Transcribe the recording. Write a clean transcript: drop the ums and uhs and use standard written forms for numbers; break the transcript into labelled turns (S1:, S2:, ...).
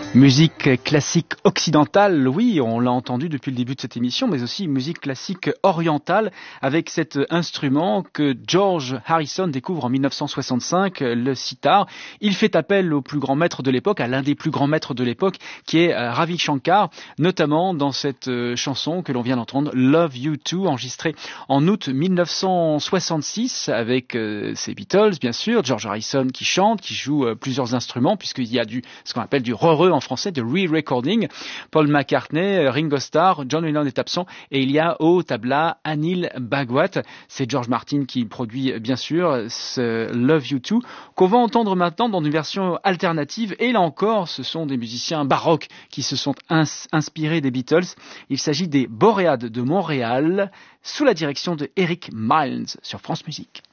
S1: Musique classique occidentale, oui, on l'a entendu depuis le début de cette émission, mais aussi musique classique orientale avec cet instrument que George Harrison découvre en 1965, le sitar. Il fait appel au plus grand maître de l'époque, à l'un des plus grands maîtres de l'époque, qui est Ravi Shankar, notamment dans cette chanson que l'on vient d'entendre, Love You Too, enregistrée en août 1966 avec ses Beatles, bien sûr, George Harrison qui chante, qui joue plusieurs instruments, puisqu'il y a ce qu'on appelle du re-re en français, de re-recording. Paul McCartney, Ringo Starr, John Lennon est absent et il y a au tabla Anil Bhagwat. C'est George Martin qui produit bien sûr ce Love You Too qu'on va entendre maintenant dans une version alternative, et là encore ce sont des musiciens baroques qui se sont inspirés des Beatles. Il s'agit des Boréades de Montréal sous la direction de Eric Miles sur France Musique.